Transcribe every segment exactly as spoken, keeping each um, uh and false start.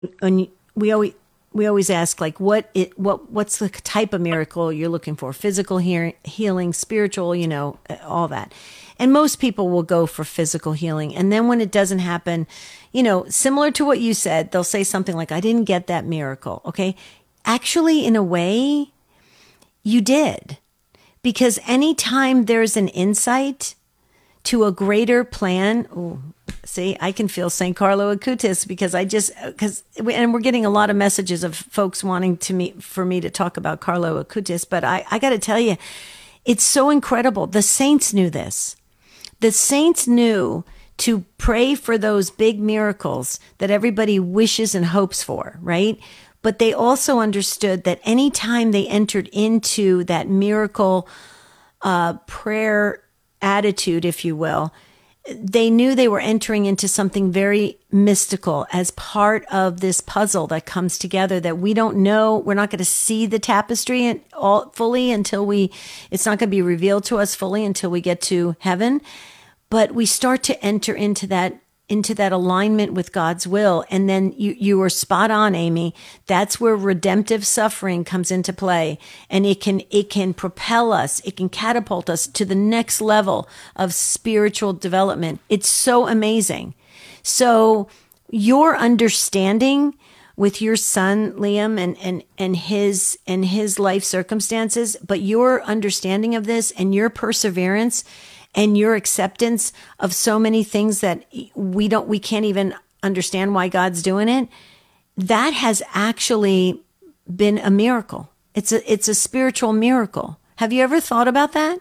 and we always we always ask like what it what what's the type of miracle you're looking for? Physical hearing, healing, spiritual, you know, all that. And most people will go for physical healing. And then when it doesn't happen, you know, similar to what you said, they'll say something like, I didn't get that miracle. Okay. Actually, in a way, you did. Because anytime there's an insight to a greater plan, ooh, see, I can feel Saint Carlo Acutis because I just, because, and we're getting a lot of messages of folks wanting to meet, for me to talk about Carlo Acutis, but I, I got to tell you, it's so incredible. The saints knew this. The saints knew to pray for those big miracles that everybody wishes and hopes for, right? But they also understood that anytime they entered into that miracle uh, prayer attitude, if you will, they knew they were entering into something very mystical as part of this puzzle that comes together that we don't know. We're not going to see the tapestry all fully until we, it's not going to be revealed to us fully until we get to heaven. But we start to enter into that into that alignment with God's will. And then you, you were spot on, Amy. That's where redemptive suffering comes into play. And it can, it can propel us. It can catapult us to the next level of spiritual development. It's so amazing. So your understanding with your son, Liam, and, and, and his, and his life circumstances, but your understanding of this and your perseverance and your acceptance of so many things that we don't, we can't even understand why God's doing it. That has actually been a miracle. It's a, it's a spiritual miracle. Have you ever thought about that?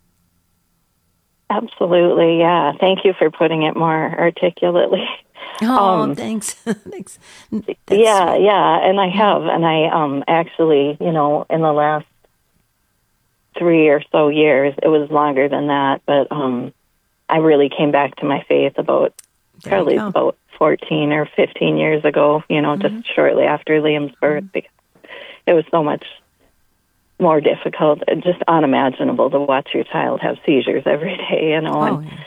Absolutely. Yeah. Thank you for putting it more articulately. Oh, um, thanks. Thanks. That's yeah. Sweet. Yeah. And I have, and I, um, actually, you know, in the last three or so years, it was longer than that, but um, I really came back to my faith about there probably about fourteen or fifteen years ago, you know, mm-hmm. just shortly after Liam's birth, mm-hmm. because it was so much more difficult and just unimaginable to watch your child have seizures every day, you know. Oh, and, yeah.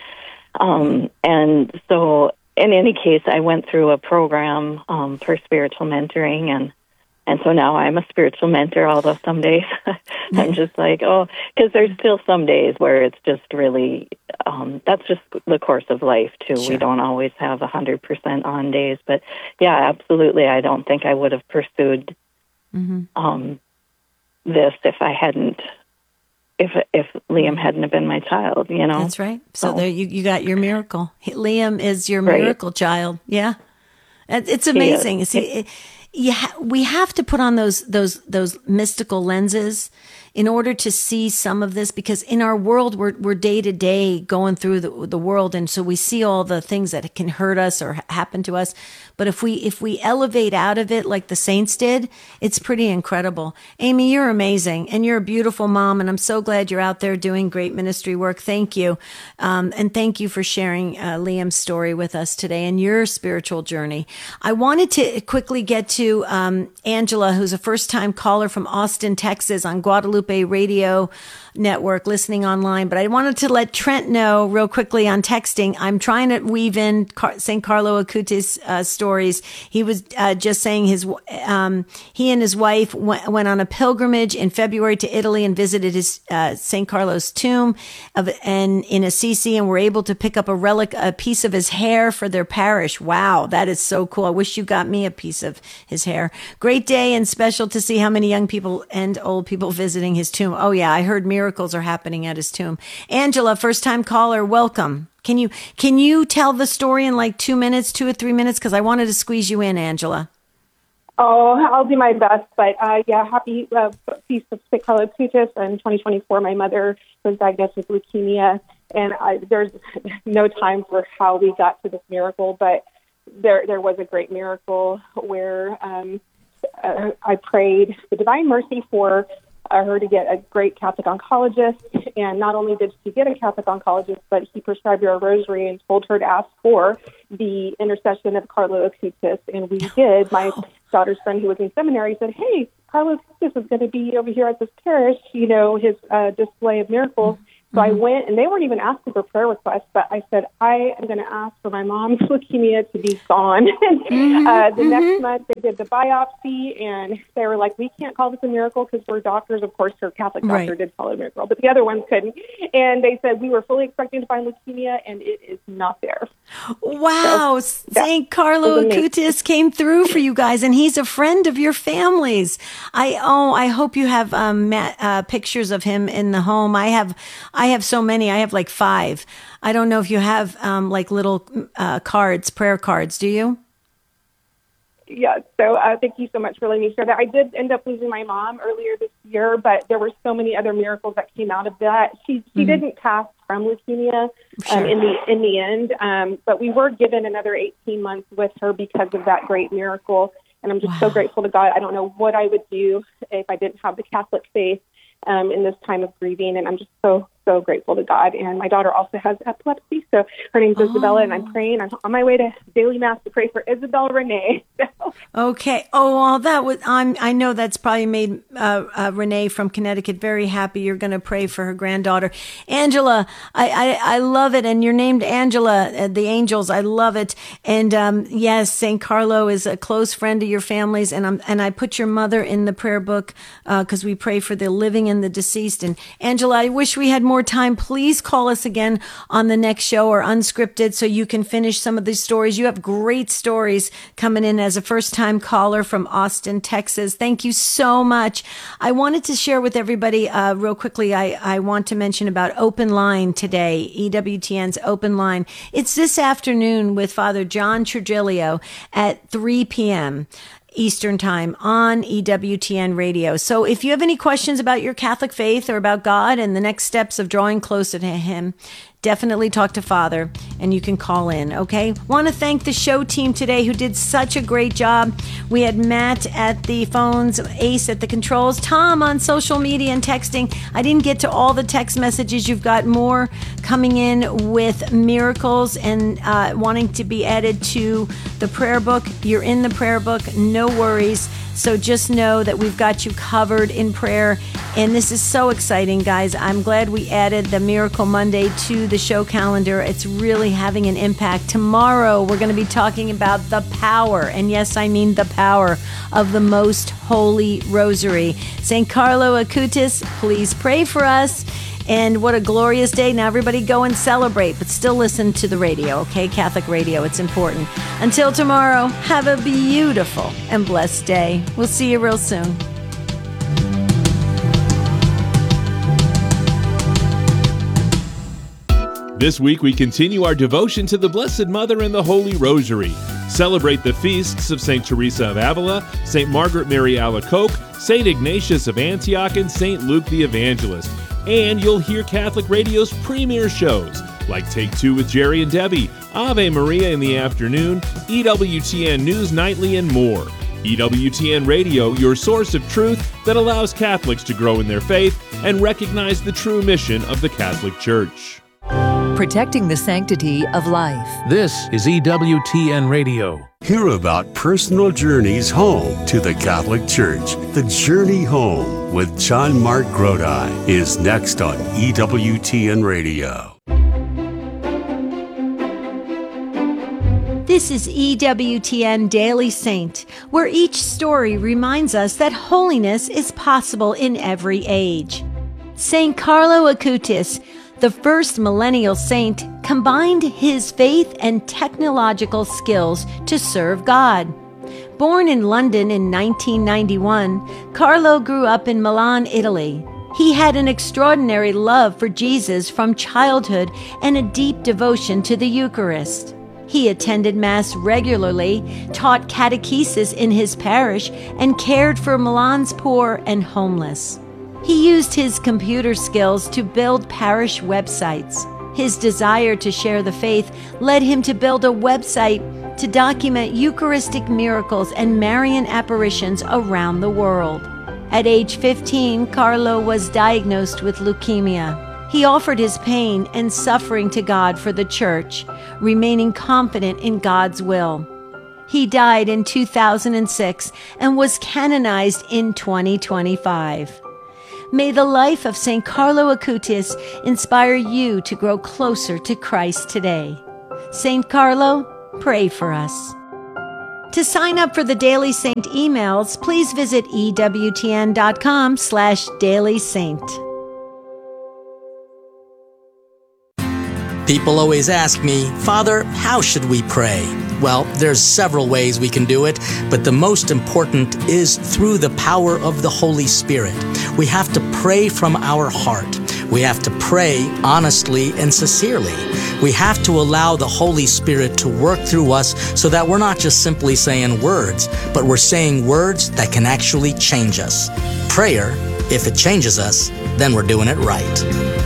um, and so in any case, I went through a program um, for spiritual mentoring, and And so now I'm a spiritual mentor, although some days I'm just like, oh, because there's still some days where it's just really, um, that's just the course of life, too. Sure. We don't always have one hundred percent on days. But, yeah, absolutely, I don't think I would have pursued mm-hmm. um, this if I hadn't, if if Liam hadn't have been my child, you know. That's right. So, so there you, you got your miracle. Liam is your miracle right. child. Yeah. It's amazing. It, See, you ha- we have to put on those those those mystical lenses in order to see some of this, because in our world we're we're day to day going through the the world, and so we see all the things that can hurt us or happen to us. But if we if we elevate out of it like the saints did, it's pretty incredible. Amy, you're amazing, and you're a beautiful mom, and I'm so glad you're out there doing great ministry work. Thank you, um, and thank you for sharing uh, Liam's story with us today and your spiritual journey. I wanted to quickly get to um, Angela, who's a first-time caller from Austin, Texas, on Guadalupe Radio Network, listening online. But I wanted to let Trent know real quickly on texting. I'm trying to weave in Car- Saint Carlo Acutis uh, stories. He was uh, just saying his um, he and his wife went, went on a pilgrimage in February to Italy and visited his uh, Saint Carlo's tomb of and in Assisi, and were able to pick up a relic, a piece of his hair for their parish. Wow, that is so cool. I wish you got me a piece of his hair. Great day, and special to see how many young people and old people visiting his tomb. Oh yeah, I heard miracles are happening at his tomb. Angela, first time caller, welcome. Can you can you tell the story in like two minutes, two or three minutes? Because I wanted to squeeze you in, Angela. Oh, I'll do my best. But uh, yeah, happy uh, feast of Saint Carlo Acutis. In twenty twenty-four, my mother was diagnosed with leukemia, and I, there's no time for how we got to this miracle, but there there was a great miracle where um, uh, I prayed the Divine Mercy for uh, her to get a great Catholic oncologist, and not only did she get a Catholic oncologist, but he prescribed her a rosary and told her to ask for the intercession of Carlo Acutis, and we did. My daughter's friend who was in seminary said, hey, Carlo Acutis is going to be over here at this parish, you know, his uh, display of miracles. So I went, and they weren't even asking for prayer requests, but I said, I am going to ask for my mom's leukemia to be gone. mm-hmm, uh, the mm-hmm. next month, they did the biopsy, and they were like, we can't call this a miracle because we're doctors. Of course, her Catholic doctor right. did call it a miracle, but the other ones couldn't. And they said, we were fully expecting to find leukemia, and it is not there. Wow. So, Saint Carlo Acutis came through for you guys, and he's a friend of your families. I, oh, I hope you have um, uh, pictures of him in the home. I have, I have so many. I have like five. I don't know if you have um, like little uh, cards, prayer cards. Do you? Yeah. So uh, thank you so much for letting me share that. I did end up losing my mom earlier this year, but there were so many other miracles that came out of that. She she mm-hmm. didn't pass from leukemia sure. um, in the in the end, um, but we were given another eighteen months with her because of that great miracle. And I'm just wow. so grateful to God. I don't know what I would do if I didn't have the Catholic faith um, in this time of grieving. And I'm just so, so grateful to God. And my daughter also has epilepsy. So her name's oh. Isabella, and I'm praying. I'm on my way to daily mass to pray for Isabella Renee. So. Okay. Oh, well, that was, I'm, I know that's probably made uh, uh, Renee from Connecticut very happy. You're going to pray for her granddaughter. Angela, I, I, I love it. And you're named Angela, uh, the angels. I love it. And um, yes, Saint Carlo is a close friend of your family's. And, I'm, and I put your mother in the prayer book because uh, we pray for the living and the deceased. And Angela, I wish we had more time. Please call us again on the next show or unscripted so you can finish some of these stories. You have great stories coming in as a first time caller from Austin, Texas. Thank you so much. I wanted to share with everybody uh, real quickly. I, I want to mention about Open Line today, E W T N's Open Line. It's this afternoon with Father John Trigilio at three p.m. Eastern Time on E W T N Radio. So if you have any questions about your Catholic faith or about God and the next steps of drawing closer to Him, definitely talk to Father, and you can call in, okay? Want to thank the show team today who did such a great job. We had Matt at the phones, Ace at the controls, Tom on social media and texting. I didn't get to all the text messages. You've got more coming in with miracles and uh, wanting to be added to the prayer book. You're in the prayer book, no worries. So just know that we've got you covered in prayer. And this is so exciting, guys. I'm glad we added the Miracle Monday to the show calendar. It's really having an impact. Tomorrow, we're going to be talking about the power, and yes, I mean the power of the Most Holy Rosary. Saint Carlo Acutis, please pray for us. And what a glorious day. Now everybody go and celebrate, but still listen to the radio, okay? Catholic radio, it's important. Until tomorrow, have a beautiful and blessed day. We'll see you real soon. This week we continue our devotion to the Blessed Mother and the Holy Rosary. Celebrate the feasts of Saint Teresa of Avila, Saint Margaret Mary Alacoque, Saint Ignatius of Antioch, and Saint Luke the Evangelist. And you'll hear Catholic Radio's premier shows, like Take Two with Jerry and Debbie, Ave Maria in the afternoon, E W T N News Nightly, and more. E W T N Radio, your source of truth that allows Catholics to grow in their faith and recognize the true mission of the Catholic Church. Protecting the sanctity of life. This is E W T N Radio. Hear about personal journeys home to the Catholic Church. The Journey Home with John Mark Grodi is next on E W T N Radio. This is E W T N Daily Saint, where each story reminds us that holiness is possible in every age. Saint Carlo Acutis, the first millennial saint, combined his faith and technological skills to serve God. Born in London in nineteen ninety-one, Carlo grew up in Milan, Italy. He had an extraordinary love for Jesus from childhood and a deep devotion to the Eucharist. He attended Mass regularly, taught catechesis in his parish, and cared for Milan's poor and homeless. He used his computer skills to build parish websites. His desire to share the faith led him to build a website to document Eucharistic miracles and Marian apparitions around the world. At age fifteen, Carlo was diagnosed with leukemia. He offered his pain and suffering to God for the Church, remaining confident in God's will. He died in two thousand six and was canonized in twenty twenty-five. May the life of Saint Carlo Acutis inspire you to grow closer to Christ today. Saint Carlo, pray for us. To sign up for the Daily Saint emails, please visit ewtn.com slash Daily Saint. People always ask me, Father, how should we pray? Well, there's several ways we can do it, but the most important is through the power of the Holy Spirit. We have to pray from our heart. We have to pray honestly and sincerely. We have to allow the Holy Spirit to work through us so that we're not just simply saying words, but we're saying words that can actually change us. Prayer, if it changes us, then we're doing it right.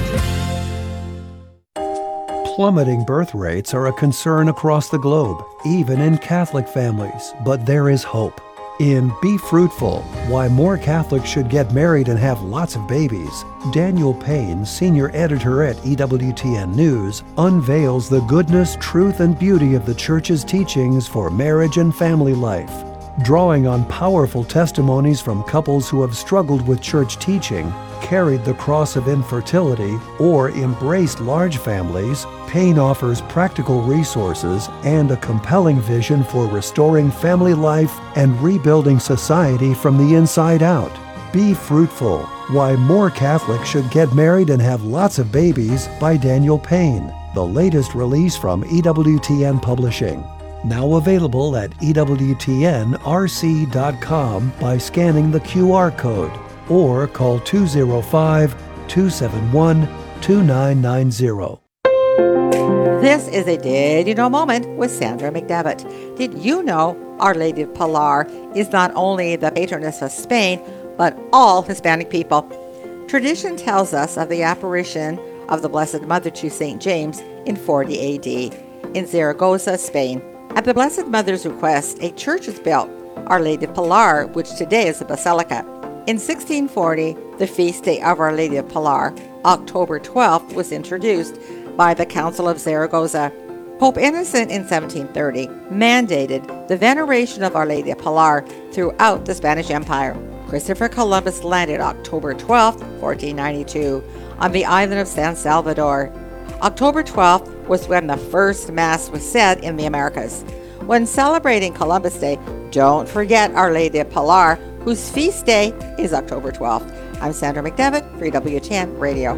Plummeting birth rates are a concern across the globe, even in Catholic families, but there is hope. In Be Fruitful, Why More Catholics Should Get Married and Have Lots of Babies, Daniel Payne, senior editor at E W T N News, unveils the goodness, truth, and beauty of the Church's teachings for marriage and family life. Drawing on powerful testimonies from couples who have struggled with church teaching, carried the cross of infertility, or embraced large families, Payne offers practical resources and a compelling vision for restoring family life and rebuilding society from the inside out. Be Fruitful, Why More Catholics Should Get Married and Have Lots of Babies by Daniel Payne, the latest release from E W T N Publishing. Now available at E W T N R C dot com by scanning the Q R code or call two oh five, two seven one, two nine nine zero. This is a Did You Know moment with Sandra McDevitt. Did you know Our Lady of Pilar is not only the patroness of Spain, but all Hispanic people? Tradition tells us of the apparition of the Blessed Mother to Saint James in forty A D in Zaragoza, Spain. At the Blessed Mother's request, a church was built, Our Lady of Pilar, which today is a basilica. In sixteen forty, the feast day of Our Lady of Pilar, October twelfth, was introduced by the Council of Zaragoza. Pope Innocent in seventeen thirty mandated the veneration of Our Lady of Pilar throughout the Spanish Empire. Christopher Columbus landed October twelfth, fourteen ninety-two, on the island of San Salvador. October twelfth was when the first Mass was said in the Americas. When celebrating Columbus Day, don't forget Our Lady of Pilar, whose feast day is October twelfth. I'm Sandra McDevitt for E W T N Radio.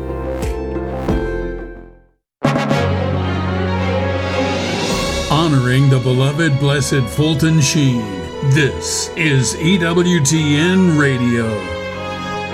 Honoring the beloved Blessed Fulton Sheen. This is E W T N Radio.